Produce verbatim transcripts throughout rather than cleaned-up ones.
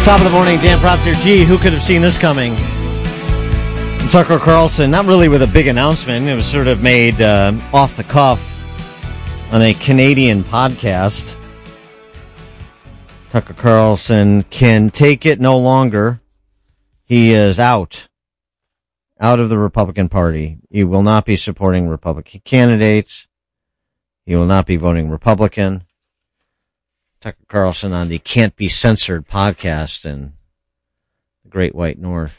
Top of the morning, Dan Propter. Gee, who could have seen this coming? Tucker Carlson, not really with a big announcement. It was sort of made uh, off the cuff on a Canadian podcast. Tucker Carlson can take it no longer. He is out. Out of the Republican Party. He will not be supporting Republican candidates. He will not be voting Republican. Tucker Carlson on the Can't Be Censored podcast in the Great White North.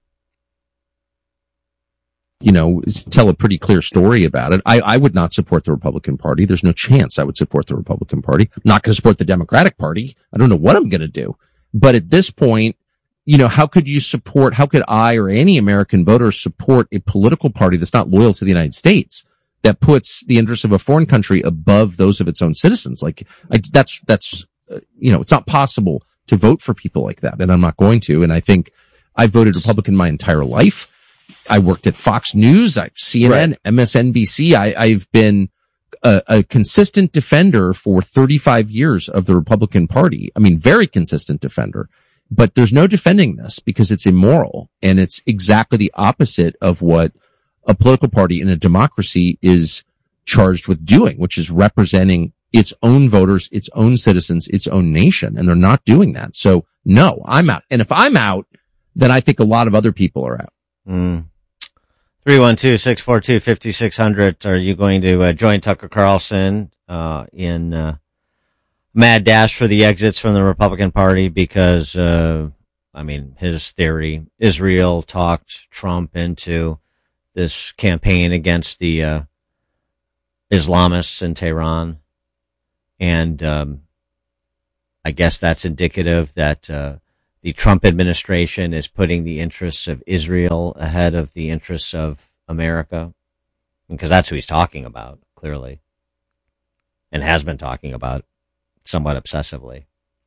You know, tell a pretty clear story about it. I, I would not support the Republican Party. There's no chance I would support the Republican Party. I'm not going to support the Democratic Party. I don't know what I'm going to do. But at this point, you know, how could you support, how could I or any American voter support a political party that's not loyal to the United States, that puts the interests of a foreign country above those of its own citizens? Like, I, that's, that's, uh, you know, it's not possible to vote for people like that. And I'm not going to. And I think I voted Republican my entire life. I worked at Fox News, I, C N N, right. M S N B C. I, I've been a, a consistent defender for thirty-five years of the Republican Party. I mean, very consistent defender. But there's no defending this because it's immoral. And it's exactly the opposite of what a political party in a democracy is charged with doing, which is representing its own voters, its own citizens, its own nation. And they're not doing that. So no, I'm out. And if I'm out, then I think a lot of other people are out. Mm. three one two, six four two, five six zero zero. Are you going to uh, join Tucker Carlson uh, in uh, mad dash for the exits from the Republican Party? Because, uh, I mean, his theory, Israel talked Trump into this campaign against the uh, Islamists in Tehran. And um, I guess that's indicative that uh, the Trump administration is putting the interests of Israel ahead of the interests of America. Because that's who he's talking about, clearly. And has been talking about somewhat obsessively.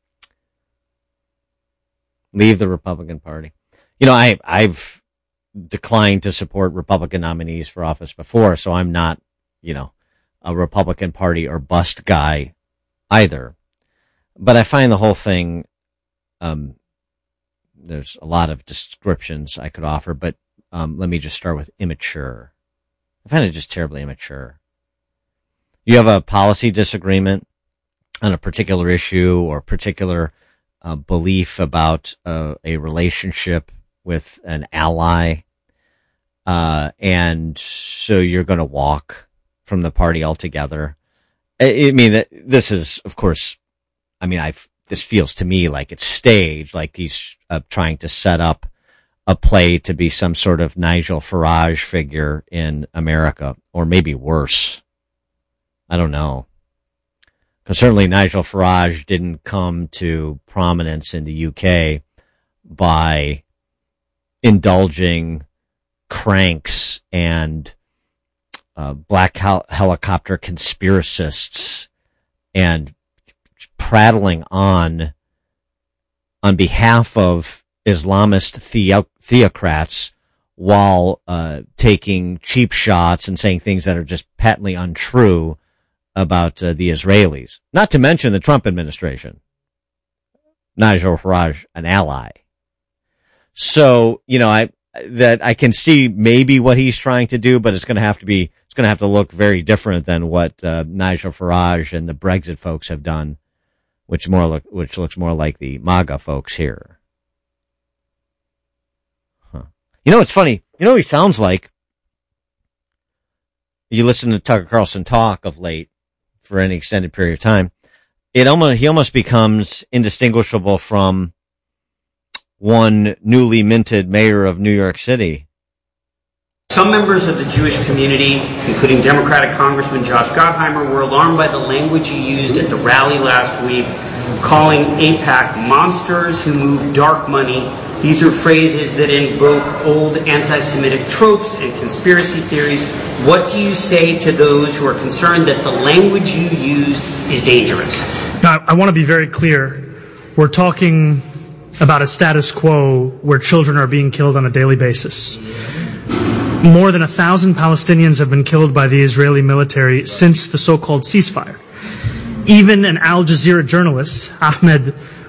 Leave the Republican Party. You know, I, I've declined to support Republican nominees for office before, so I'm not, you know, a Republican Party or bust guy either. But I find the whole thing, um, there's a lot of descriptions I could offer, but um, let me just start with immature. I find it just terribly immature. You have a policy disagreement on a particular issue or particular uh, belief about uh, a relationship with an ally, uh, and so you're going to walk from the party altogether. I, I mean, this is, of course, I mean, I've, this feels to me like it's staged, like he's uh, trying to set up a play to be some sort of Nigel Farage figure in America, or maybe worse. I don't know. Because certainly Nigel Farage didn't come to prominence in the U K by indulging cranks and uh, black hel- helicopter conspiracists and prattling on on behalf of Islamist theo- theocrats while uh, taking cheap shots and saying things that are just patently untrue about uh, the Israelis. Not to mention the Trump administration. Nigel Farage, an ally. So, you know, I that I can see maybe what he's trying to do, but it's going to have to be, it's going to have to look very different than what uh, Nigel Farage and the Brexit folks have done, which more look, which looks more like the MAGA folks here. Huh. You know, it's funny. You know what he sounds like? You listen to Tucker Carlson talk of late for any extended period of time. It almost, he almost becomes indistinguishable from one newly minted mayor of New York City. Some members of the Jewish community, including Democratic Congressman Josh Gottheimer, were alarmed by the language he used at the rally last week, calling AIPAC monsters who move dark money. These are phrases that invoke old anti-Semitic tropes and conspiracy theories. What do you say to those who are concerned that the language you used is dangerous? Now, I want to be very clear. We're talking about a status quo where children are being killed on a daily basis. More than a thousand Palestinians have been killed by the Israeli military since the so-called ceasefire. Even an Al Jazeera journalist, Ahmed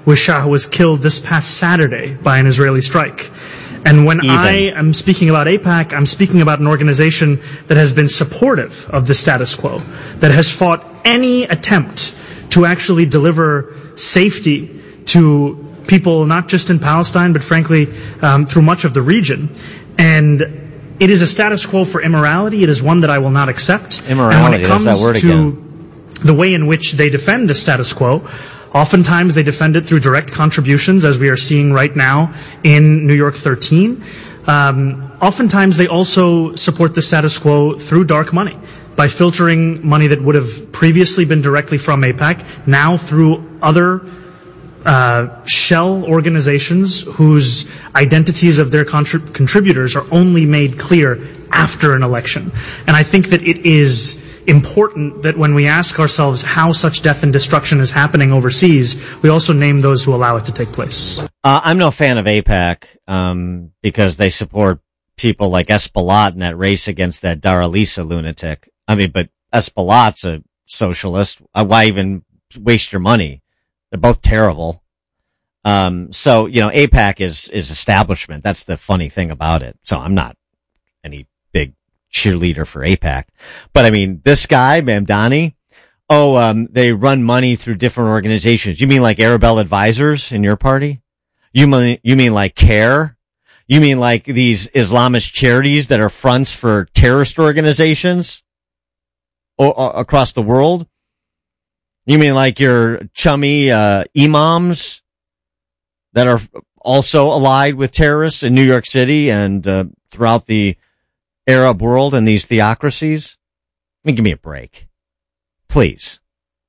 was shot, was killed this past Saturday by an Israeli strike. And when Even. I am speaking about AIPAC, I'm speaking about an organization that has been supportive of the status quo, that has fought any attempt to actually deliver safety to people not just in Palestine, but frankly, um, through much of the region. And it is a status quo for immorality. It is one that I will not accept. Immorality, and when it comes that's that word to again. the way in which they defend the status quo, oftentimes they defend it through direct contributions, as we are seeing right now in New York thirteen. Um, oftentimes they also support the status quo through dark money, by filtering money that would have previously been directly from AIPAC, now through other uh, shell organizations whose identities of their contrib- contributors are only made clear after an election. And I think that it is important that when we ask ourselves how such death and destruction is happening overseas, we also name those who allow it to take place. Uh, I'm no fan of AIPAC um, because they support people like Espaillat in that race against that Daralisa lunatic. I mean, but Espaillat's a socialist. Uh, why even waste your money? They're both terrible. Um, so, you know, AIPAC is, is establishment. That's the funny thing about it. So I'm not any big cheerleader for AIPAC. But I mean, this guy, Mamdani, oh, um, they run money through different organizations. You mean like Arabelle Advisors in your party? You mean, you mean like CARE? You mean like these Islamist charities that are fronts for terrorist organizations o- o- across the world? You mean like your chummy, uh, imams that are also allied with terrorists in New York City and, uh, throughout the Arab world and these theocracies? I mean, give me a break. Please.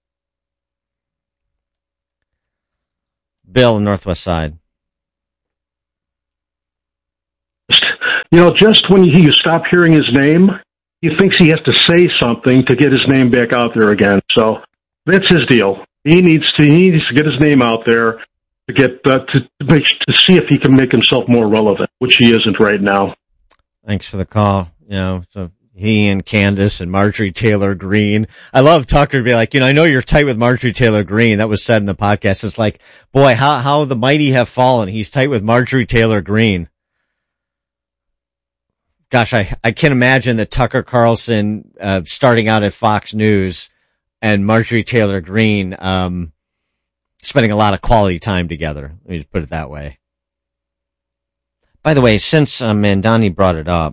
Bill in Northwest Side. You know, just when you stop hearing his name, he thinks he has to say something to get his name back out there again. So that's his deal. He needs to he needs to get his name out there to get uh, to make to see if he can make himself more relevant, which he isn't right now. Thanks for the call. You know, so he and Candace and Marjorie Taylor Greene. I love Tucker to be like, you know, I know you're tight with Marjorie Taylor Greene. That was said in the podcast. It's like, boy, how how the mighty have fallen. He's tight with Marjorie Taylor Greene. Gosh, I, I can't imagine that Tucker Carlson, uh, starting out at Fox News and Marjorie Taylor Greene, um, spending a lot of quality time together. Let me just put it that way. By the way, since uh, Mamdani brought it up,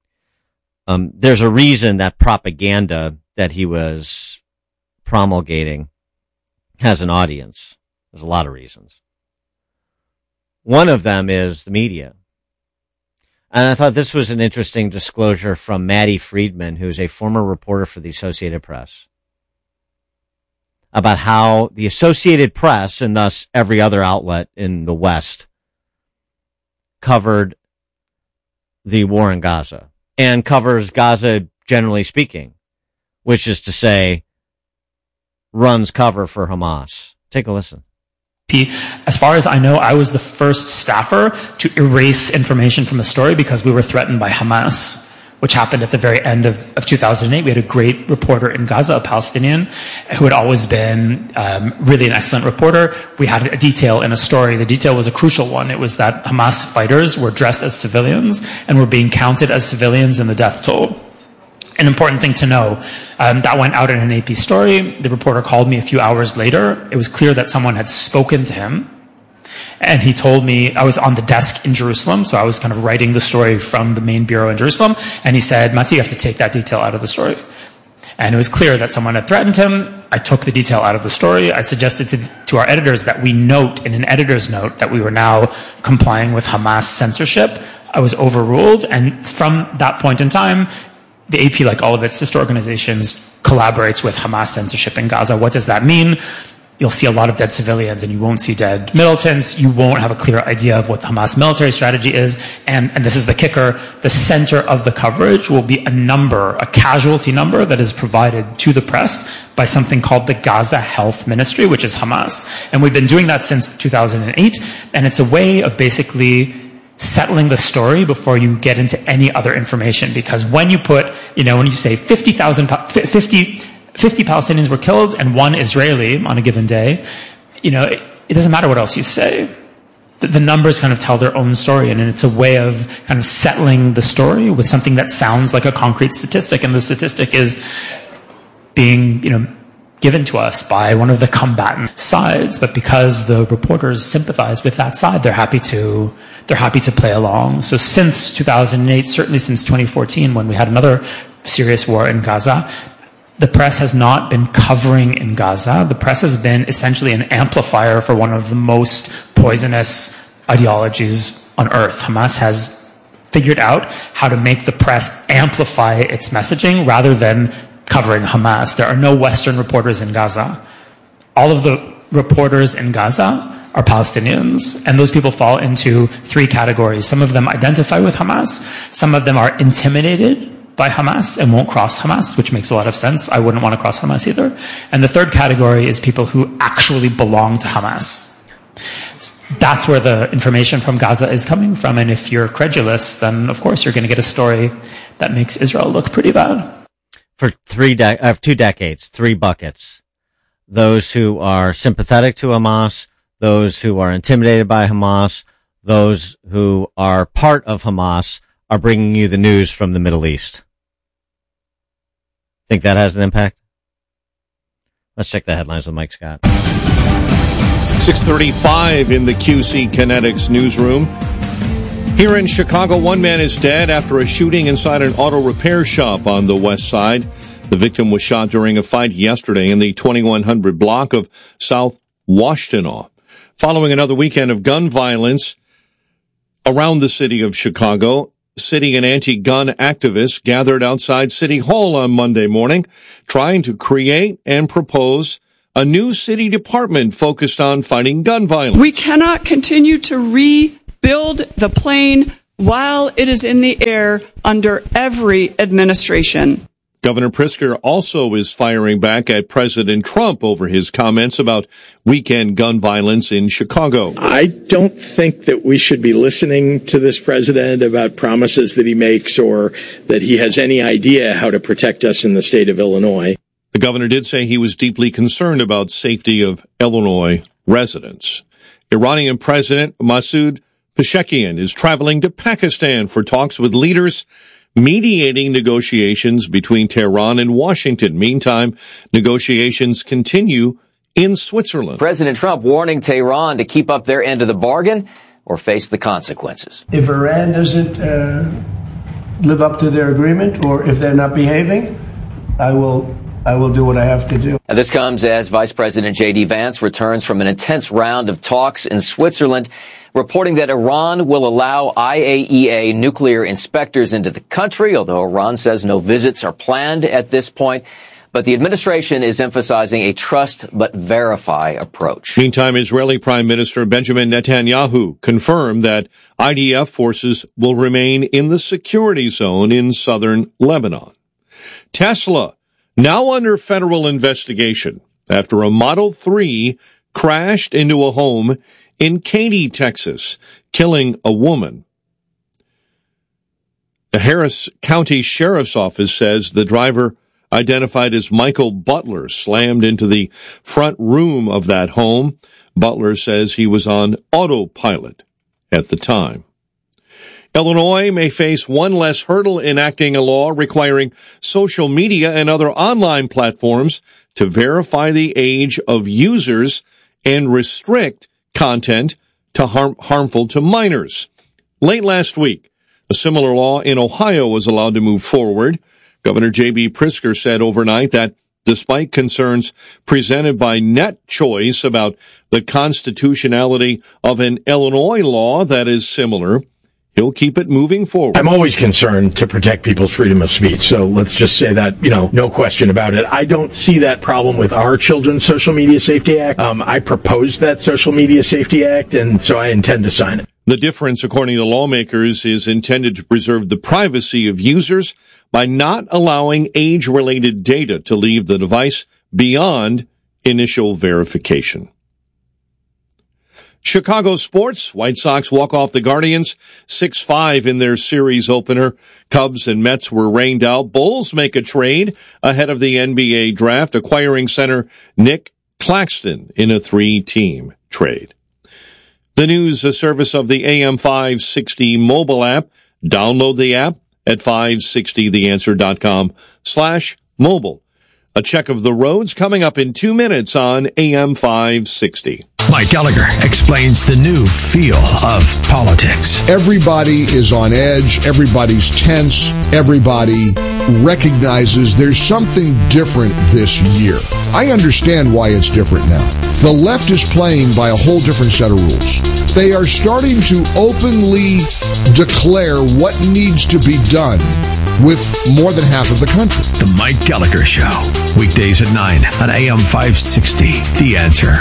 um, there's a reason that propaganda that he was promulgating has an audience. There's a lot of reasons. One of them is the media. And I thought this was an interesting disclosure from Maddie Friedman, who's a former reporter for the Associated Press, about how the Associated Press, and thus every other outlet in the West, covered the war in Gaza, and covers Gaza generally speaking, which is to say, runs cover for Hamas. Take a listen. As far as I know, I was the first staffer to erase information from a story because we were threatened by Hamas, which happened at the very end of, of two thousand eight. We had a great reporter in Gaza, a Palestinian, who had always been um, really an excellent reporter. We had a detail in a story. The detail was a crucial one. It was that Hamas fighters were dressed as civilians and were being counted as civilians in the death toll. An important thing to know, um, that went out in an A P story. The reporter called me a few hours later. It was clear that someone had spoken to him. And he told me, I was on the desk in Jerusalem, so I was kind of writing the story from the main bureau in Jerusalem. And he said, Mati, you have to take that detail out of the story. And it was clear that someone had threatened him. I took the detail out of the story. I suggested to, to our editors that we note in an editor's note that we were now complying with Hamas censorship. I was overruled. And from that point in time, the A P, like all of its sister organizations, collaborates with Hamas censorship in Gaza. What does that mean? You'll see a lot of dead civilians and you won't see dead militants. You won't have a clear idea of what the Hamas military strategy is. And, and this is the kicker, the center of the coverage will be a number, a casualty number that is provided to the press by something called the Gaza Health Ministry, which is Hamas. And we've been doing that since two thousand eight. And it's a way of basically settling the story before you get into any other information. Because when you put, you know, when you say fifty thousand, fifty, fifty Palestinians were killed and one Israeli on a given day, you know, it doesn't matter what else you say. The, the numbers kind of tell their own story, and it's a way of kind of settling the story with something that sounds like a concrete statistic, and the statistic is being, you know, given to us by one of the combatant sides. But because the reporters sympathize with that side, they're happy to they're happy to play along. So since two thousand eight, certainly since twenty fourteen, when we had another serious war in Gaza, the press has not been covering in Gaza. The press has been essentially an amplifier for one of the most poisonous ideologies on earth. Hamas has figured out how to make the press amplify its messaging rather than covering Hamas. There are no Western reporters in Gaza. All of the reporters in Gaza are Palestinians, and those people fall into three categories. Some of them identify with Hamas. Some of them are intimidated by Hamas and won't cross Hamas, which makes a lot of sense. I wouldn't want to cross Hamas either. And the third category is people who actually belong to Hamas. That's where the information from Gaza is coming from. And if you're credulous, then of course you're going to get a story that makes Israel look pretty bad. For three de- uh, two decades, three buckets. Those who are sympathetic to Hamas, those who are intimidated by Hamas, those who are part of Hamas are bringing you the news from the Middle East. Think that has an impact? Let's check the headlines with Mike Scott. six thirty-five in the Q C Kinetics newsroom. Here in Chicago, one man is dead after a shooting inside an auto repair shop on the west side. The victim was shot during a fight yesterday in the twenty-one hundred block of South Washtenaw. Following another weekend of gun violence around the city of Chicago, city and anti-gun activists gathered outside City Hall on Monday morning, trying to create and propose a new city department focused on fighting gun violence. We cannot continue to rebuild the plane while it is in the air under every administration. Governor Pritzker also is firing back at President Trump over his comments about weekend gun violence in Chicago. I don't think that we should be listening to this president about promises that he makes or that he has any idea how to protect us in the state of Illinois. The governor did say he was deeply concerned about safety of Illinois residents. Iranian President Masoud Pezeshkian is traveling to Pakistan for talks with leaders mediating negotiations between Tehran and Washington. Meantime, negotiations continue in Switzerland. President Trump warning Tehran to keep up their end of the bargain or face the consequences. If Iran doesn't uh, live up to their agreement, or if they're not behaving, I will I will do what I have to do. Now, this comes as Vice President J D Vance returns from an intense round of talks in Switzerland, reporting that Iran will allow I A E A nuclear inspectors into the country, although Iran says no visits are planned at this point. But the administration is emphasizing a trust but verify approach. Meantime, Israeli Prime Minister Benjamin Netanyahu confirmed that I D F forces will remain in the security zone in southern Lebanon. Tesla now under federal investigation after a Model three crashed into a home in Katy, Texas, killing a woman. The Harris County Sheriff's Office says the driver, identified as Michael Butler, slammed into the front room of that home. Butler says he was on autopilot at the time. Illinois may face one less hurdle enacting a law requiring social media and other online platforms to verify the age of users and restrict content to harm, harmful to minors. Late last week, a similar law in Ohio was allowed to move forward. Governor J B Pritzker said overnight that despite concerns presented by NetChoice about the constitutionality of an Illinois law that is similar, he'll keep it moving forward. I'm always concerned to protect people's freedom of speech. So let's just say that, you know, no question about it. I don't see that problem with our Children's Social Media Safety Act. Um, I proposed that Social Media Safety Act, and so I intend to sign it. The difference, according to lawmakers, is intended to preserve the privacy of users by not allowing age-related data to leave the device beyond initial verification. Chicago sports. White Sox walk off the Guardians six five in their series opener. Cubs and Mets were rained out. Bulls make a trade ahead of the N B A draft, acquiring center Nick Claxton in a three-team trade. The news, a service of the A M five sixty mobile app. Download the app at five sixty the answer dot com slash mobile. A check of the roads coming up in two minutes on A M five sixty. Mike Gallagher explains the new feel of politics. Everybody is on edge. Everybody's tense. Everybody recognizes there's something different this year. I understand why it's different now. The left is playing by a whole different set of rules. They are starting to openly declare what needs to be done with more than half of the country. The Mike Gallagher Show, weekdays at nine on A M five sixty. The Answer.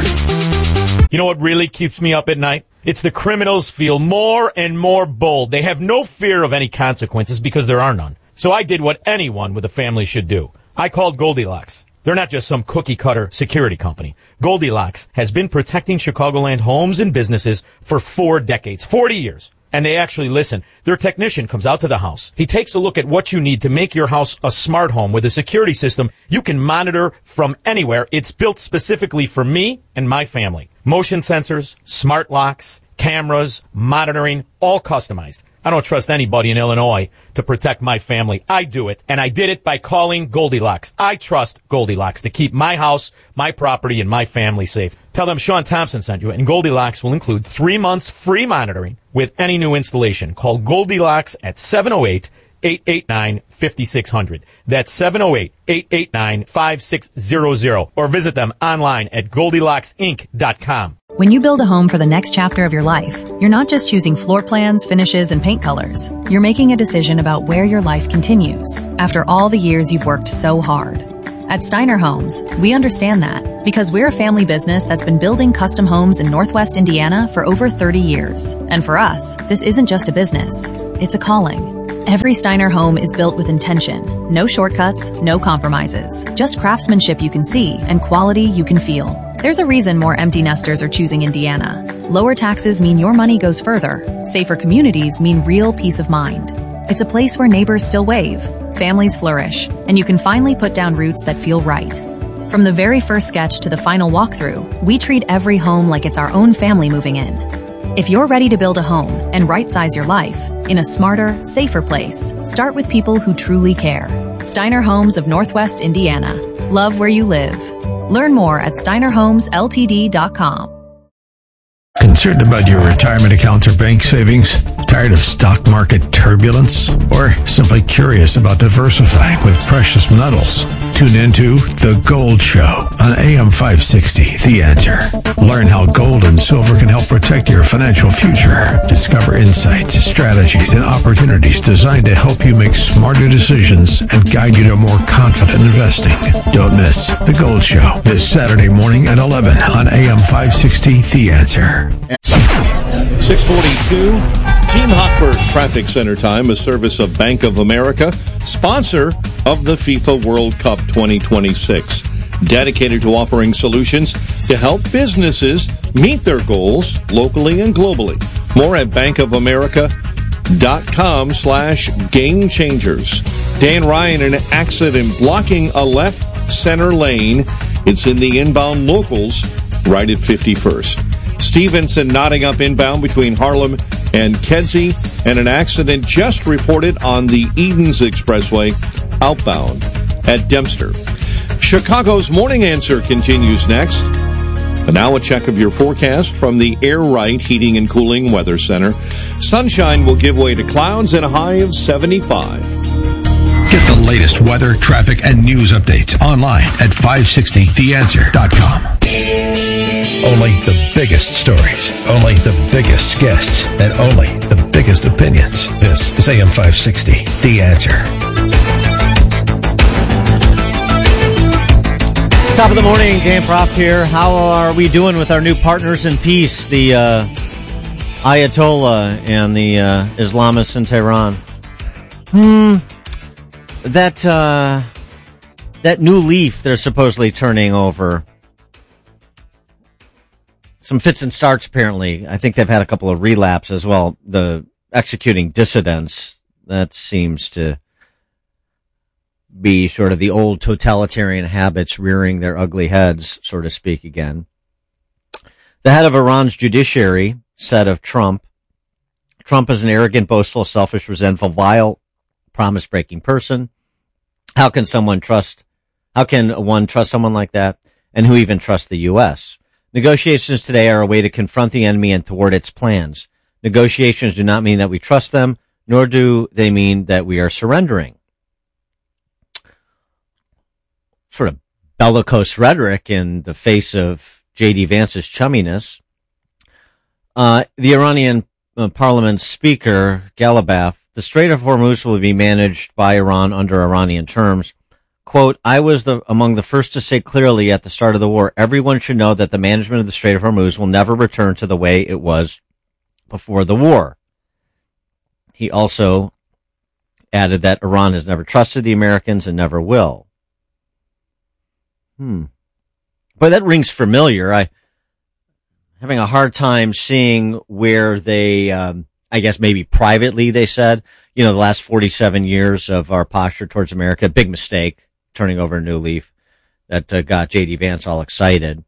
You know what really keeps me up at night? It's the criminals feel more and more bold. They have no fear of any consequences because there are none. So I did what anyone with a family should do. I called Goldilocks. They're not just some cookie-cutter security company. Goldilocks has been protecting Chicagoland homes and businesses for four decades, forty years. And they actually listen. Their technician comes out to the house. He takes a look at what you need to make your house a smart home with a security system you can monitor from anywhere. It's built specifically for me and my family. Motion sensors, smart locks, cameras, monitoring, all customized. I don't trust anybody in Illinois to protect my family. I do it, and I did it by calling Goldilocks. I trust Goldilocks to keep my house, my property, and my family safe. Tell them Sean Thompson sent you, and Goldilocks will include three months free monitoring with any new installation. Call Goldilocks at seven oh eight, eight eight nine, five six zero zero. That's seven oh eight, eight eight nine, five six zero zero. Or visit them online at goldilocks inc dot com. When you build a home for the next chapter of your life, you're not just choosing floor plans, finishes, and paint colors. You're making a decision about where your life continues after all the years you've worked so hard. At Steiner Homes, we understand that because we're a family business that's been building custom homes in Northwest Indiana for over thirty years. And for us, this isn't just a business, it's a calling. Every Steiner home is built with intention. No shortcuts, no compromises. Just craftsmanship you can see and quality you can feel. There's a reason more empty nesters are choosing Indiana. Lower taxes mean your money goes further. Safer communities mean real peace of mind. It's a place where neighbors still wave, families flourish, and you can finally put down roots that feel right. From the very first sketch to the final walkthrough, we treat every home like it's our own family moving in. If you're ready to build a home and right-size your life in a smarter, safer place, start with people who truly care. Steiner Homes of Northwest Indiana. Love where you live. Learn more at steiner homes l t d dot com. Concerned about your retirement accounts or bank savings? Tired of stock market turbulence? Or simply curious about diversifying with precious metals? Tune into The Gold Show on A M five sixty, The Answer. Learn how gold and silver can help protect your financial future. Discover insights, strategies, and opportunities designed to help you make smarter decisions and guide you to more confident investing. Don't miss The Gold Show this Saturday morning at eleven on A M five sixty, The Answer. six forty-two, Team Hochberg Traffic Center Time, a service of Bank of America, sponsor of the FIFA World Cup twenty twenty-six. Dedicated to offering solutions to help businesses meet their goals locally and globally. More at bankofamerica.com slash game changers. Dan Ryan, an accident blocking a left center lane. It's in the inbound locals right at fifty-first. Stevenson knotting up inbound between Harlem and Kedzie, and an accident just reported on the Edens Expressway outbound at Dempster. Chicago's Morning Answer continues next. And now a check of your forecast from the Air Right Heating and Cooling Weather Center. Sunshine will give way to clouds and a high of seventy-five. Get the latest weather, traffic, and news updates online at five sixty the answer dot com. Only the biggest stories, only the biggest guests, and only the biggest opinions. This is A M five sixty, The Answer. Top of the morning, Dan Proft here. How are we doing with our new partners in peace, the uh, Ayatollah and the uh, Islamists in Tehran? Hmm, that uh, that new leaf they're supposedly turning over. Some fits and starts, apparently. I think they've had a couple of relapses as well. The executing dissidents, that seems to be sort of the old totalitarian habits rearing their ugly heads, so to speak, again. The head of Iran's judiciary said of Trump, Trump is an arrogant, boastful, selfish, resentful, vile, promise-breaking person. How can someone trust, how can one trust someone like that? And who even trusts the U S? Negotiations today are a way to confront the enemy and thwart its plans. Negotiations do not mean that we trust them, nor do they mean that we are surrendering. Sort of bellicose rhetoric in the face of J D Vance's chumminess. Uh, the Iranian uh, parliament speaker, Ghalibaf, the Strait of Hormuz will be managed by Iran under Iranian terms. Quote, I was the, among the first to say clearly at the start of the war, everyone should know that the management of the Strait of Hormuz will never return to the way it was before the war. He also added that Iran has never trusted the Americans and never will. Hmm. Boy, that rings familiar. I having a hard time seeing where they, um, I guess maybe privately they said, you know, the last forty-seven years of our posture towards America, big mistake, turning over a new leaf that uh, got J D Vance all excited.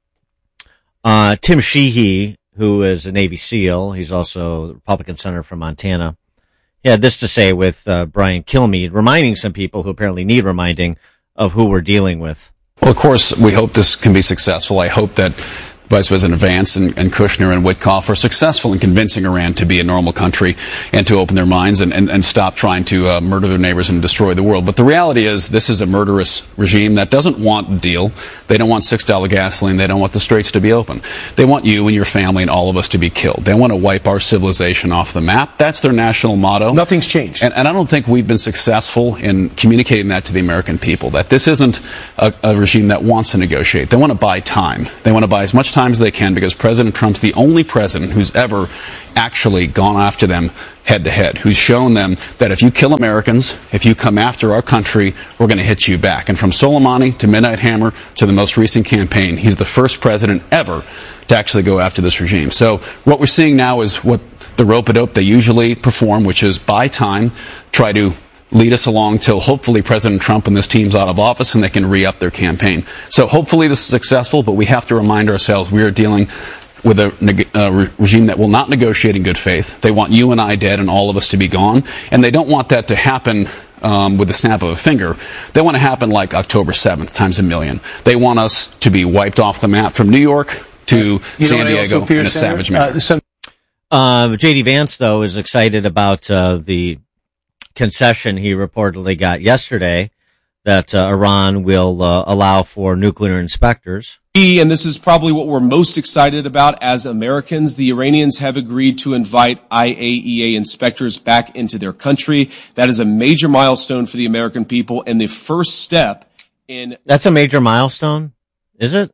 Uh, Tim Sheehy, who is a Navy SEAL, he's also the Republican senator from Montana. He had this to say with uh, Brian Kilmeade, reminding some people who apparently need reminding of who we're dealing with. Well, of course, we hope this can be successful. I hope that Vice President Vance and, and Kushner and Witkoff are successful in convincing Iran to be a normal country and to open their minds and, and, and stop trying to uh, murder their neighbors and destroy the world. But the reality is this is a murderous regime that doesn't want a deal. They don't want six dollar gasoline. They don't want the straits to be open. They want you and your family and all of us to be killed. They want to wipe our civilization off the map. That's their national motto. Nothing's changed. And, and I don't think we've been successful in communicating that to the American people, that this isn't a, a regime that wants to negotiate. They want to buy time. They want to buy as much time as they can because President Trump's the only president who's ever actually gone after them head to head, who's shown them that if you kill Americans, if you come after our country, we're going to hit you back. And from Soleimani to Midnight Hammer to the most recent campaign, he's the first president ever to actually go after this regime. So what we're seeing now is what the rope-a-dope they usually perform, which is buy time, try to lead us along till hopefully President Trump and this team's out of office and they can re-up their campaign. So hopefully this is successful, but we have to remind ourselves we are dealing with a uh, re- regime that will not negotiate in good faith. They want you and I dead and all of us to be gone, and they don't want that to happen um, with the snap of a finger. They want to happen like October seventh times a million. They want us to be wiped off the map from New York to you San Diego in a savage manner. Uh, some- uh, J D Vance, though, is excited about uh, the concession he reportedly got yesterday that uh, Iran will uh, allow for nuclear inspectors. And this is probably what we're most excited about as Americans. The Iranians have agreed to invite I A E A inspectors back into their country. That is a major milestone for the American people and the first step in... That's a major milestone, is it?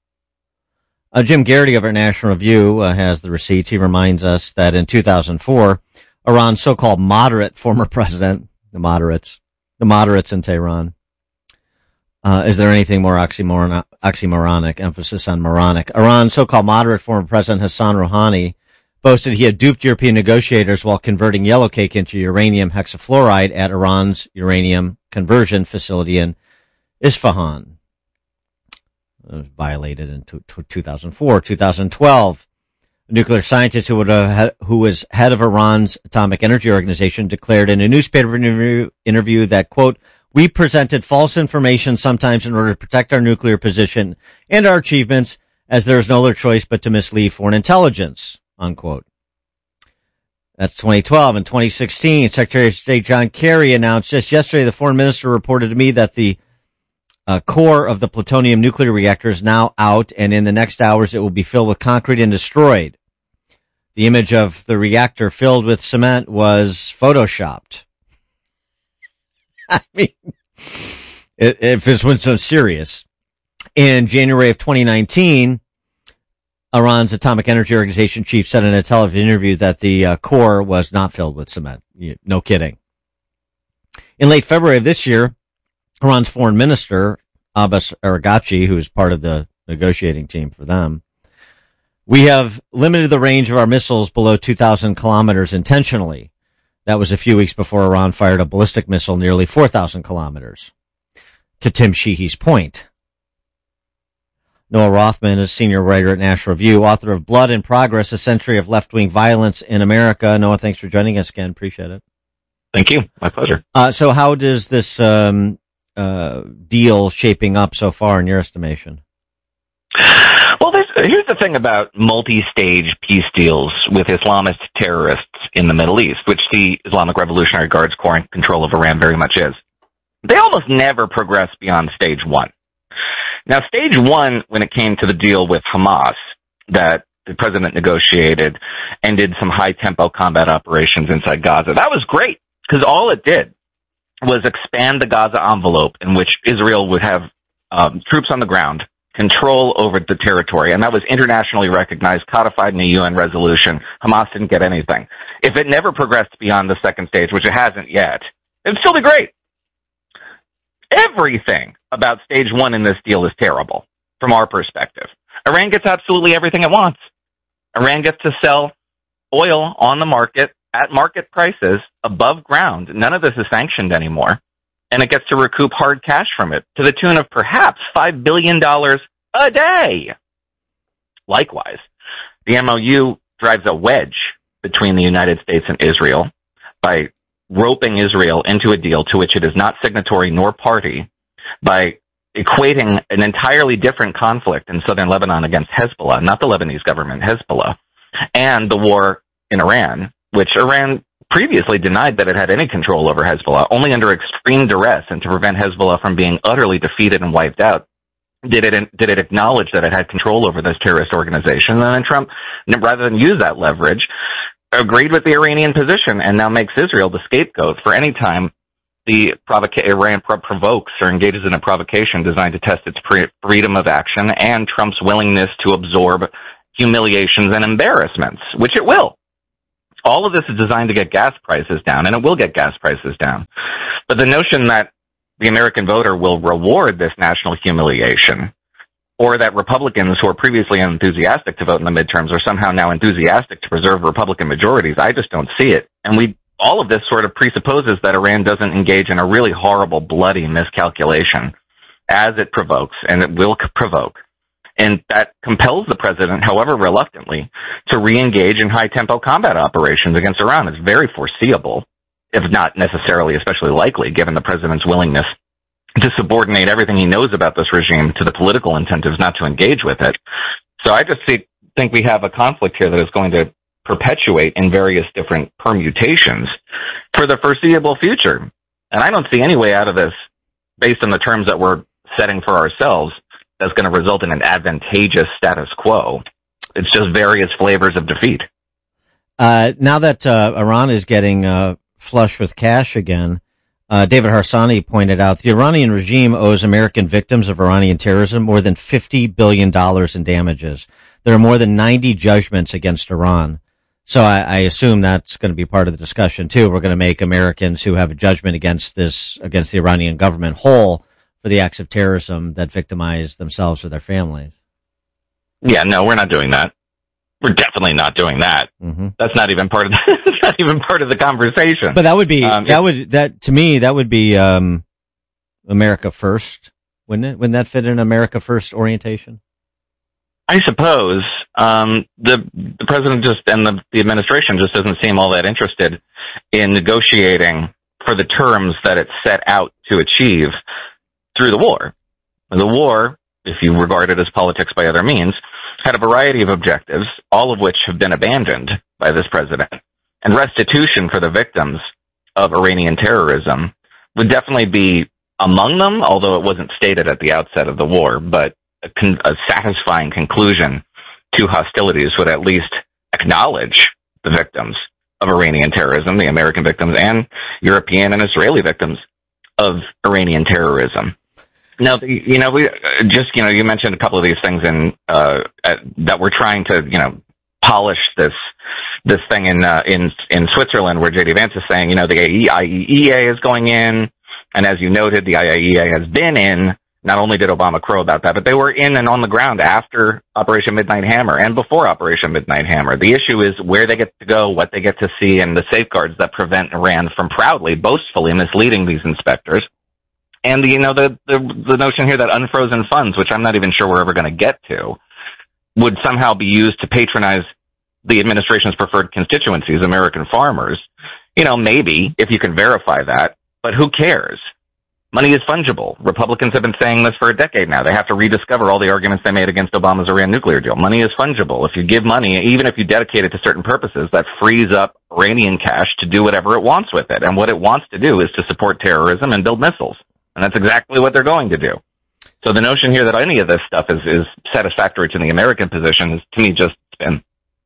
Uh, Jim Garrity of our National Review uh, has the receipts. He reminds us that in two thousand four, Iran's so-called moderate former president, the moderates, the moderates in Tehran. Uh, is there anything more oxymoron- oxymoronic, emphasis on moronic? Iran's so-called moderate former president Hassan Rouhani boasted he had duped European negotiators while converting yellow cake into uranium hexafluoride at Iran's uranium conversion facility in Isfahan. It was violated in two thousand four, two thousand twelve. A nuclear scientist who, would have, who was head of Iran's Atomic Energy Organization declared in a newspaper interview, interview that, quote, we presented false information sometimes in order to protect our nuclear position and our achievements, as there is no other choice but to mislead foreign intelligence, unquote. That's twenty twelve. In twenty sixteen, Secretary of State John Kerry announced just yesterday, the foreign minister reported to me that the uh, core of the plutonium nuclear reactor is now out, and in the next hours it will be filled with concrete and destroyed. The image of the reactor filled with cement was photoshopped. I mean, if this was so serious. In January of twenty nineteen, Iran's Atomic Energy Organization chief said in a television interview that the uh, core was not filled with cement. No kidding. In late February of this year, Iran's foreign minister, Abbas Araghchi, who is part of the negotiating team for them, we have limited the range of our missiles below two thousand kilometers intentionally. That was a few weeks before Iran fired a ballistic missile nearly four thousand kilometers. To Tim Sheehy's point. Noah Rothman is senior writer at National Review, author of Blood and Progress, A Century of Left-Wing Violence in America. Noah, thanks for joining us again. Appreciate it. Thank you. My pleasure. Uh, so how does this um, uh, deal shaping up so far in your estimation? Well, there's, here's the thing about multi-stage peace deals with Islamist terrorists in the Middle East, which the Islamic Revolutionary Guards Corps in control of Iran very much is. They almost never progress beyond stage one. Now, stage one, when it came to the deal with Hamas that the president negotiated and did some high-tempo combat operations inside Gaza, that was great, because all it did was expand the Gaza envelope in which Israel would have um, troops on the ground, control over the territory, and that was internationally recognized, codified in a U N resolution. Hamas didn't get anything. If it never progressed beyond the second stage, which it hasn't yet, it'd still be great. Everything about stage one in this deal is terrible from our perspective. Iran gets absolutely everything it wants. Iran gets to sell oil on the market at market prices above ground. None of this is sanctioned anymore. And it gets to recoup hard cash from it to the tune of perhaps five billion dollars a day. Likewise, the M O U drives a wedge between the United States and Israel by roping Israel into a deal to which it is not signatory nor party, by equating an entirely different conflict in southern Lebanon against Hezbollah, not the Lebanese government, Hezbollah, and the war in Iran, which Iran previously denied that it had any control over Hezbollah, only under extreme duress and to prevent Hezbollah from being utterly defeated and wiped out. Did it, did it acknowledge that it had control over this terrorist organization? And then Trump, rather than use that leverage, agreed with the Iranian position and now makes Israel the scapegoat for any time the provoca- Iran pro- provokes or engages in a provocation designed to test its pre- freedom of action and Trump's willingness to absorb humiliations and embarrassments, which it will. All of this is designed to get gas prices down, and it will get gas prices down. But the notion that the American voter will reward this national humiliation, or that Republicans who are previously enthusiastic to vote in the midterms are somehow now enthusiastic to preserve Republican majorities, I just don't see it. And we, all of this sort of presupposes that Iran doesn't engage in a really horrible, bloody miscalculation as it provokes, and it will provoke. And that compels the president, however reluctantly, to re-engage in high-tempo combat operations against Iran. It's very foreseeable, if not necessarily especially likely, given the president's willingness to subordinate everything he knows about this regime to the political incentives not to engage with it. So I just see, think we have a conflict here that is going to perpetuate in various different permutations for the foreseeable future. And I don't see any way out of this, based on the terms that we're setting for ourselves, that's going to result in an advantageous status quo. It's just various flavors of defeat. Uh, now that uh, Iran is getting uh, flush with cash again, uh, David Harsanyi pointed out the Iranian regime owes American victims of Iranian terrorism more than fifty billion dollars in damages. There are more than ninety judgments against Iran. So I, I assume that's going to be part of the discussion, too. We're going to make Americans who have a judgment against this, against the Iranian government whole for the acts of terrorism that victimize themselves or their families. Yeah, no, we're not doing that. We're definitely not doing that. Mm-hmm. That's not even part of the, that's not even part of the conversation. But that would be, um, that would, that, to me, that would be, um, America first, wouldn't it? Wouldn't that fit in America first orientation? I suppose. Um, the, the president just, and the, the administration just doesn't seem all that interested in negotiating for the terms that it set out to achieve through the war. The war, if you regard it as politics by other means, had a variety of objectives, all of which have been abandoned by this president. And restitution for the victims of Iranian terrorism would definitely be among them, although it wasn't stated at the outset of the war, but a, con- a satisfying conclusion to hostilities would at least acknowledge the victims of Iranian terrorism, the American victims and European and Israeli victims of Iranian terrorism. Now, you know, we just, you know, you mentioned a couple of these things in, uh, uh, that we're trying to, you know, polish this, this thing in, uh, in, in Switzerland where J D Vance is saying, you know, the I A E A is going in. And as you noted, the I A E A has been in Not only did Obama crow about that, but they were in and on the ground after Operation Midnight Hammer and before Operation Midnight Hammer. The issue is where they get to go, what they get to see, and the safeguards that prevent Iran from proudly, boastfully misleading these inspectors. And, the, you know, the, the, the notion here that unfrozen funds, which I'm not even sure we're ever going to get to, would somehow be used to patronize the administration's preferred constituencies, American farmers. You know, maybe, if you can verify that, but who cares? Money is fungible. Republicans have been saying this for a decade now. They have to rediscover all the arguments they made against Obama's Iran nuclear deal. Money is fungible. If you give money, even if you dedicate it to certain purposes, that frees up Iranian cash to do whatever it wants with it. And what it wants to do is to support terrorism and build missiles. And that's exactly what they're going to do. So the notion here that any of this stuff is, is satisfactory to the American position is, to me, just spin.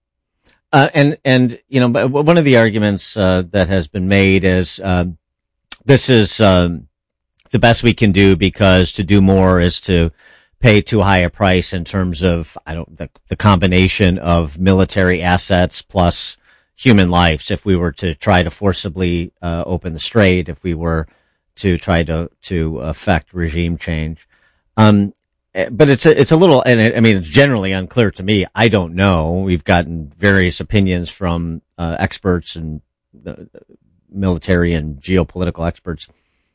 Uh, and, and, you know, one of the arguments, uh, that has been made is, uh, this is, um, the best we can do because to do more is to pay too high a price in terms of, I don't, the, the combination of military assets plus human lives. If we were to try to forcibly, uh, open the strait, if we were to try to, to affect regime change. Um, but it's a, it's a little, and it, I mean, it's generally unclear to me. I don't know. We've gotten various opinions from, uh, experts and the military and geopolitical experts.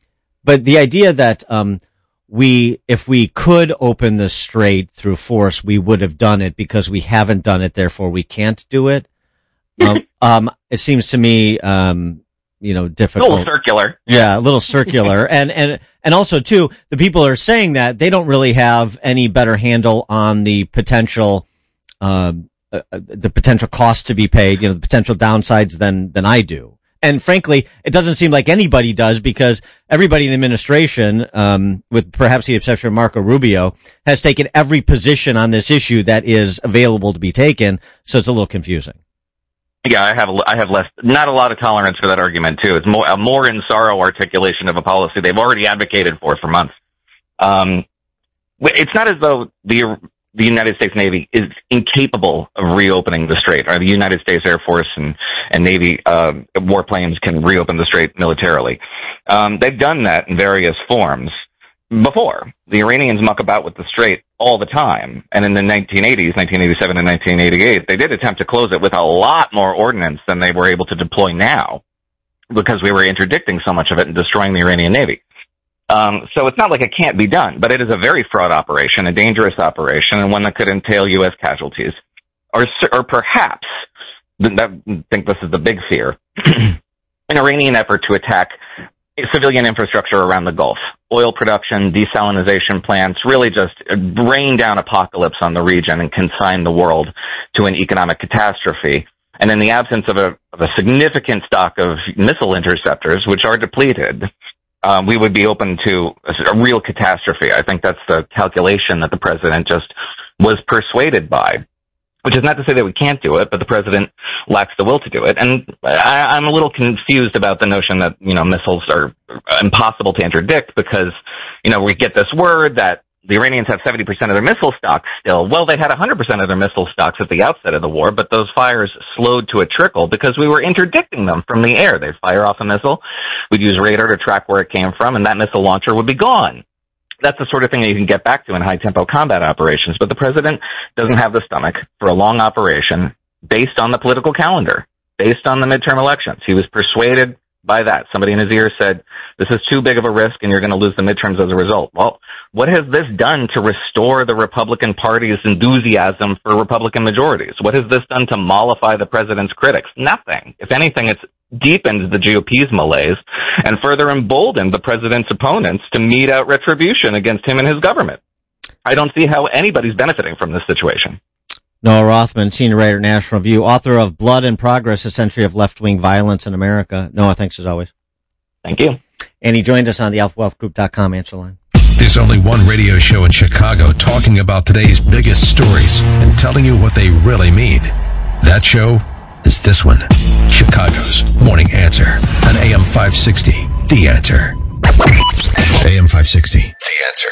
But the idea that, um, we, if we could open the strait through force, we would have done it because we haven't done it, therefore we can't do it. um, um, it seems to me, um, you know, difficult. A little circular. Yeah, a little circular. and, and, and also too, the people who are saying that, they don't really have any better handle on the potential, um, uh, the potential cost to be paid, you know, the potential downsides than, than I do. And frankly, it doesn't seem like anybody does because everybody in the administration, um, with perhaps the exception of Marco Rubio, has taken every position on this issue that is available to be taken. So it's a little confusing. Yeah, I have I have less, not a lot of tolerance for that argument too. It's more a more in sorrow articulation of a policy they've already advocated for for months. Um, it's not as though the the United States Navy is incapable of reopening the strait, or the United States Air Force and and Navy uh, warplanes can reopen the strait militarily. Um, they've done that in various forms before. The Iranians muck about with the strait all the time. And in the nineteen eighties, nineteen eighty-seven and nineteen eighty-eight, they did attempt to close it with a lot more ordnance than they were able to deploy now because we were interdicting so much of it and destroying the Iranian Navy. Um, so it's not like it can't be done, but it is a very fraught operation, a dangerous operation, and one that could entail U S casualties. Or, or perhaps, I think this is the big fear, an Iranian effort to attack civilian infrastructure around the Gulf. Oil production, desalination plants, really just rain down apocalypse on the region and consign the world to an economic catastrophe. And in the absence of a, of a significant stock of missile interceptors, which are depleted, uh, we would be open to a, a real catastrophe. I think that's the calculation that the president just was persuaded by. Which is not to say that we can't do it, but the president lacks the will to do it. And I, I'm a little confused about the notion that, you know, missiles are impossible to interdict because, you know, we get this word that the Iranians have seventy percent of their missile stocks still. Well, they had one hundred percent of their missile stocks at the outset of the war, but those fires slowed to a trickle because we were interdicting them from the air. They'd fire off a missile. We'd use radar to track where it came from, and that missile launcher would be gone. That's the sort of thing that you can get back to in high-tempo combat operations. But the president doesn't have the stomach for a long operation based on the political calendar, based on the midterm elections. He was persuaded by that. Somebody in his ear said, this is too big of a risk and you're going to lose the midterms as a result. Well, what has this done to restore the Republican Party's enthusiasm for Republican majorities? What has this done to mollify the president's critics? Nothing. If anything, it's deepened the G O P's malaise and further emboldened the president's opponents to mete out retribution against him and his government. I don't see how anybody's benefiting from this situation. Noah Rothman, senior writer at National Review, author of Blood and Progress, A Century of Left-Wing Violence in America. Noah, thanks as always. Thank you. And he joined us on the alpha wealth group dot com answer line. There's only one radio show in Chicago talking about today's biggest stories and telling you what they really mean. That show is this one, Chicago's Morning Answer on A M five sixty, The Answer. A M five sixty, The Answer.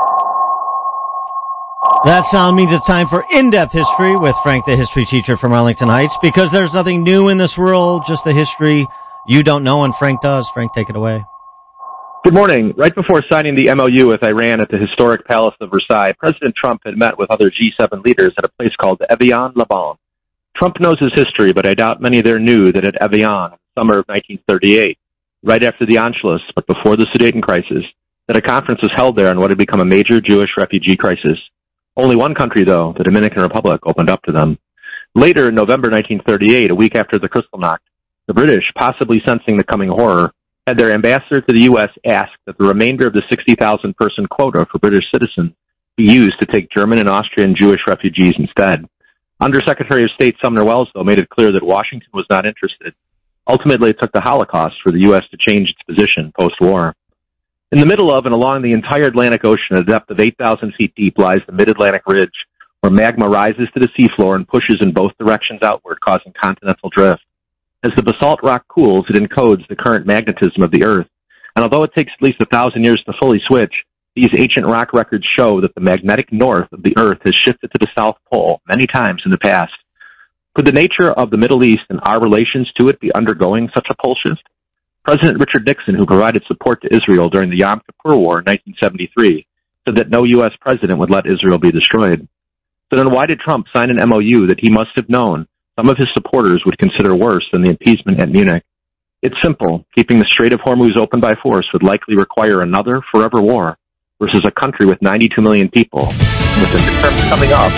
That sound means it's time for In-Depth History with Frank, the history teacher from Arlington Heights, because there's nothing new in this world, just the history you don't know, and Frank does. Frank, take it away. Good morning. Right before signing the M O U with Iran at the historic Palace of Versailles, President Trump had met with other G seven leaders at a place called Evian-le-Bain. Trump knows his history, but I doubt many there knew that at Evian, in the summer of nineteen thirty-eight, right after the Anschluss, but before the Sudeten crisis, that a conference was held there on what had become a major Jewish refugee crisis. Only one country, though, the Dominican Republic, opened up to them. Later, in November nineteen thirty-eight, a week after the Kristallnacht, the British, possibly sensing the coming horror, had their ambassador to the U S ask that the remainder of the sixty thousand person quota for British citizens be used to take German and Austrian Jewish refugees instead. Undersecretary of State Sumner Welles, though, made it clear that Washington was not interested. Ultimately, it took the Holocaust for the U S to change its position post-war. In the middle of and along the entire Atlantic Ocean, at a depth of eight thousand feet deep, lies the Mid-Atlantic Ridge, where magma rises to the seafloor and pushes in both directions outward, causing continental drift. As the basalt rock cools, it encodes the current magnetism of the Earth. And although it takes at least a thousand years to fully switch, these ancient rock records show that the magnetic north of the Earth has shifted to the South Pole many times in the past. Could the nature of the Middle East and our relations to it be undergoing such a pole shift? President Richard Nixon, who provided support to Israel during the Yom Kippur War in nineteen seventy-three, said that no U S president would let Israel be destroyed. So then why did Trump sign an M O U that he must have known some of his supporters would consider worse than the appeasement at Munich? It's simple. Keeping the Strait of Hormuz open by force would likely require another forever war versus a country with ninety-two million people. With the midterms coming up.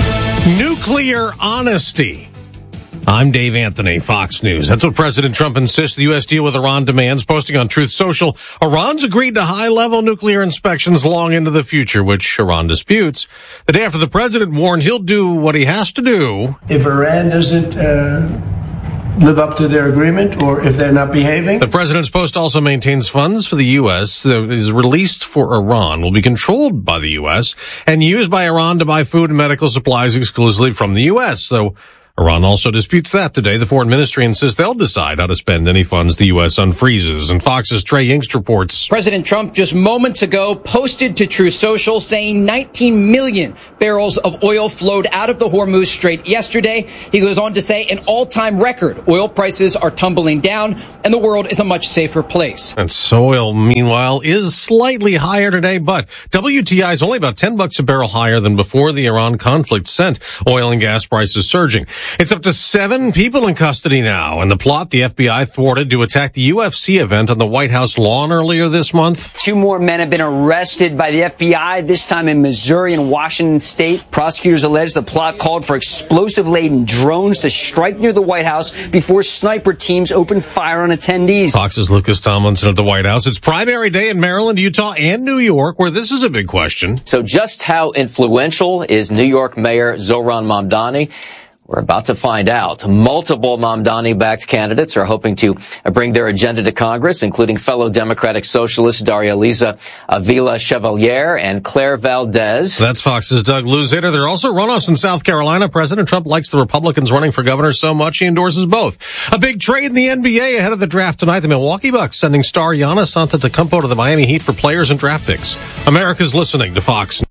Nuclear honesty. I'm Dave Anthony, Fox News. That's what President Trump insists the U S deal with Iran demands. Posting on Truth Social, Iran's agreed to high-level nuclear inspections long into the future, which Iran disputes. The day after the president warned he'll do what he has to do. If Iran doesn't uh, live up to their agreement, or if they're not behaving. The president's post also maintains funds for the U S that is released for Iran will be controlled by the U S and used by Iran to buy food and medical supplies exclusively from the U S, though Iran also disputes that today. The foreign ministry insists they'll decide how to spend any funds the U S unfreezes. And Fox's Trey Yingst reports. President Trump just moments ago posted to Truth Social saying nineteen million barrels of oil flowed out of the Hormuz Strait yesterday. He goes on to say an all-time record. Oil prices are tumbling down and the world is a much safer place. And oil, meanwhile, is slightly higher today, but W T I is only about ten bucks a barrel higher than before the Iran conflict sent oil and gas prices surging. It's up to seven people in custody now, and the plot the F B I thwarted to attack the U F C event on the White House lawn earlier this month. Two more men have been arrested by the F B I, this time in Missouri and Washington State. Prosecutors allege the plot called for explosive-laden drones to strike near the White House before sniper teams opened fire on attendees. Fox's Lucas Tomlinson at the White House. It's primary day in Maryland, Utah, and New York, where this is a big question. So just how influential is New York Mayor Zohran Mamdani? We're about to find out. Multiple Mamdani-backed candidates are hoping to bring their agenda to Congress, including fellow Democratic Socialists Daria Liza Avila Chevalier and Claire Valdez. That's Fox's Doug Luzader. There are also runoffs in South Carolina. President Trump likes the Republicans running for governor so much he endorses both. A big trade in the N B A ahead of the draft tonight. The Milwaukee Bucks sending star Giannis Antetokounmpo to the Miami Heat for players and draft picks. America's listening to Fox.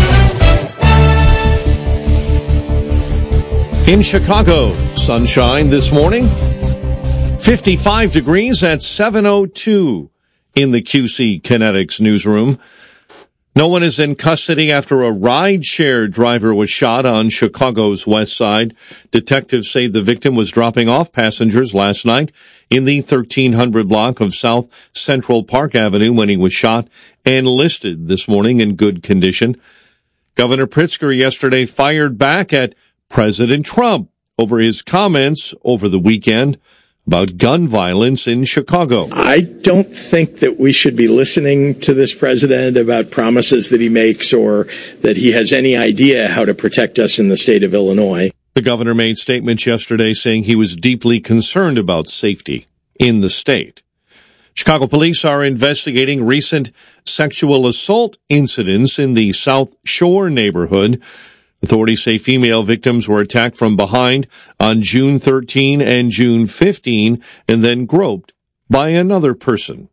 In Chicago, sunshine this morning, fifty-five degrees at seven oh two in the Q C Kinetics newsroom. No one is in custody after a ride-share driver was shot on Chicago's west side. Detectives say the victim was dropping off passengers last night in the thirteen hundred block of South Central Park Avenue when he was shot and listed this morning in good condition. Governor Pritzker yesterday fired back at President Trump over his comments over the weekend about gun violence in Chicago. I don't think that we should be listening to this president about promises that he makes or that he has any idea how to protect us in the state of Illinois. The governor made statements yesterday saying he was deeply concerned about safety in the state. Chicago police are investigating recent sexual assault incidents in the South Shore neighborhood. Authorities say female victims were attacked from behind on June thirteenth and June fifteenth and then groped by another person.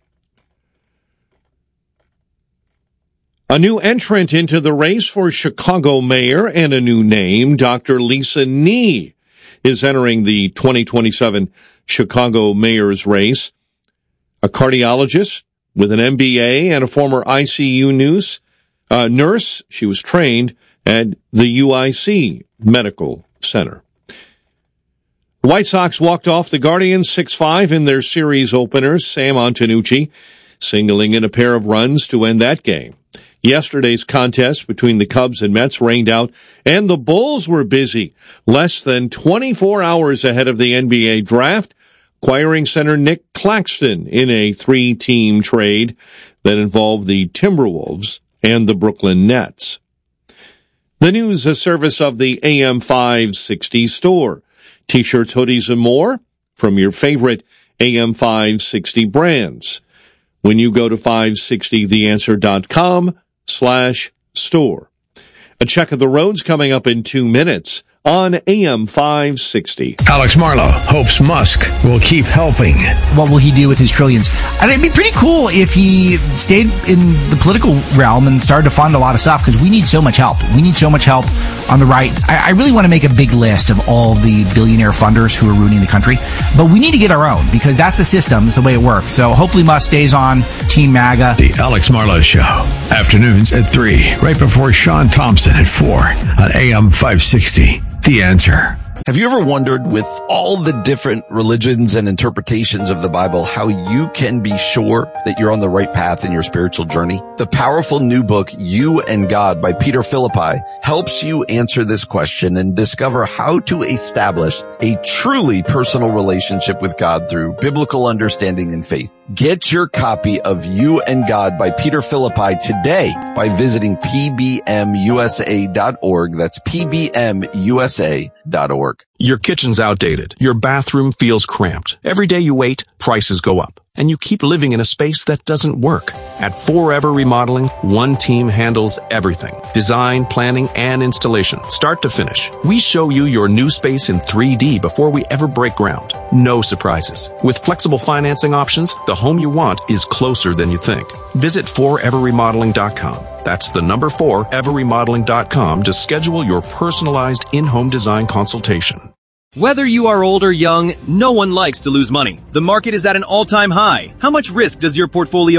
A new entrant into the race for Chicago mayor and a new name, Doctor Lisa Nee, is entering the twenty twenty-seven Chicago mayor's race. A cardiologist, with an M B A and a former I C U nurse. Uh, nurse, she was trained at the U I C Medical Center. The White Sox walked off the Guardians six five in their series openers. Sam Antonucci singling in a pair of runs to end that game. Yesterday's contest between the Cubs and Mets rained out, and the Bulls were busy. Less than twenty-four hours ahead of the N B A draft, acquiring center Nick Claxton in a three-team trade that involved the Timberwolves and the Brooklyn Nets. The news, a service of the A M five sixty store. T-shirts, hoodies, and more from your favorite A M five sixty brands. When you go to five sixty the answer dot com slash store. A check of the roads coming up in two minutes on A M five sixty. Alex Marlow hopes Musk will keep helping. What will he do with his trillions? And it'd be pretty cool if he stayed in the political realm and started to fund a lot of stuff, because we need so much help. We need so much help on the right. I, I really want to make a big list of all the billionaire funders who are ruining the country, but we need to get our own, because that's the system, it's the way it works. So hopefully Musk stays on Team MAGA. The Alex Marlow Show, afternoons at three, right before Sean Thompson at four on A M five sixty. The Answer. Have you ever wondered, with all the different religions and interpretations of the Bible, how you can be sure that you're on the right path in your spiritual journey? The powerful new book, You and God by Peter Philippi, helps you answer this question and discover how to establish a truly personal relationship with God through biblical understanding and faith. Get your copy of You and God by Peter Philippi today by visiting P B M U S A dot org. That's P B M U S A dot org. Your kitchen's outdated. Your bathroom feels cramped. Every day you wait, prices go up. And you keep living in a space that doesn't work. At Forever Remodeling, one team handles everything. Design, planning, and installation, start to finish. We show you your new space in three D before we ever break ground. No surprises. With flexible financing options, the home you want is closer than you think. Visit forever remodeling dot com. That's the number four, ever remodeling dot com to schedule your personalized in-home design consultation. Whether you are old or young, no one likes to lose money. The market is at an all-time high. How much risk does your portfolio